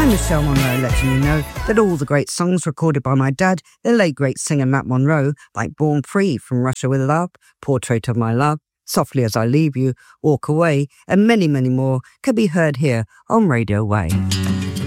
I'm Michelle Monroe, letting you know that all the great songs recorded by my dad, the late great singer Matt Monroe, like Born Free, From Russia With Love, Portrait of My Love, Softly As I Leave You, Walk Away, and many, many more, can be heard here on Radio Way.